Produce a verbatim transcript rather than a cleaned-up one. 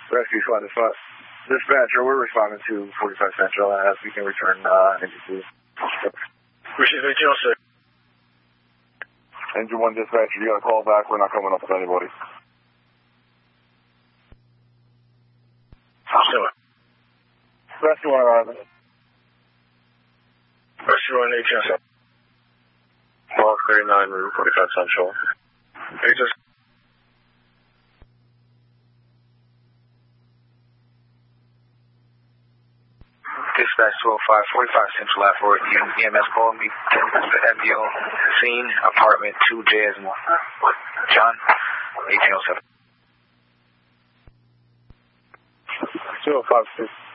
Rescue Squad to five. Dispatcher, we're responding to forty-five Central as we can return uh, into two. Receive eighteen oh six. Engine one dispatcher, you got a call back. We're not coming up with anybody. Still. Rescue one arriving. Rescue one eighteen oh seven. twelve thirty-nine, Route forty-five Central. eighteen. Dispatch two oh five, forty-five Central at Fort E M S call me. F D O scene, apartment two J as one. John, eighteen oh seven. two oh five, six.